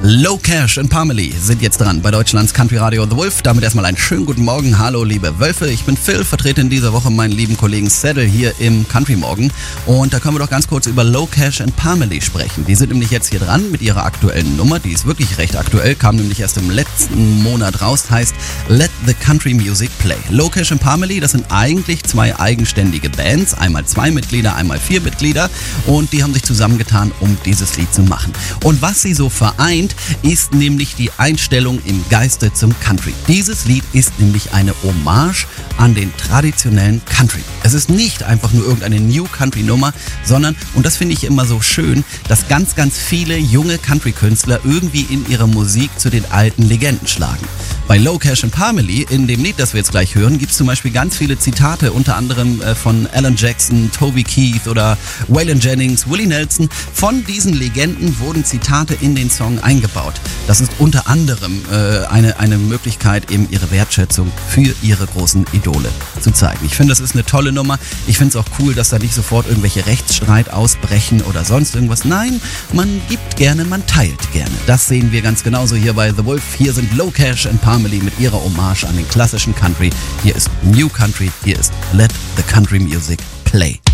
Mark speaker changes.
Speaker 1: Low Cash und Parmalee sind jetzt dran bei Deutschlands Country Radio The Wolf. Damit erstmal einen schönen guten Morgen. Hallo liebe Wölfe, ich bin Phil, vertrete in dieser Woche meinen lieben Kollegen Saddle hier im Country Morgen. Und da können wir doch ganz kurz über Low Cash und Parmalee sprechen. Die sind nämlich jetzt hier dran mit ihrer aktuellen Nummer. Die ist wirklich recht aktuell, kam nämlich erst im letzten Monat raus. Heißt Let the Country Music Play. Low Cash und Parmalee, das sind eigentlich zwei eigenständige Bands. Einmal 2 Mitglieder, einmal 4 Mitglieder. Und die haben sich zusammengetan, um dieses Lied zu machen. Und was sie so vereint, ist nämlich die Einstellung im Geiste zum Country. Dieses Lied ist nämlich eine Hommage an den traditionellen Country. Es ist nicht einfach nur irgendeine New Country Nummer, sondern, und das finde ich immer so schön, dass ganz, ganz viele junge Country-Künstler irgendwie in ihrer Musik zu den alten Legenden schlagen. Bei Low Cash und Parmalee, in dem Lied, das wir jetzt gleich hören, gibt es zum Beispiel ganz viele Zitate, unter anderem von Alan Jackson, Toby Keith oder Waylon Jennings, Willie Nelson. Von diesen Legenden wurden Zitate in den Song eingebaut. Das ist unter anderem eine Möglichkeit, eben ihre Wertschätzung für ihre großen Idole zu zeigen. Ich finde, das ist eine tolle Nummer. Ich finde es auch cool, dass da nicht sofort irgendwelche Rechtsstreit ausbrechen oder sonst irgendwas. Nein, man gibt gerne, man teilt gerne. Das sehen wir ganz genauso hier bei The Wolf. Hier sind Low Cash und Parmalee mit ihrer Hommage an den klassischen Country. Hier ist New Country, hier ist Let the Country Music Play.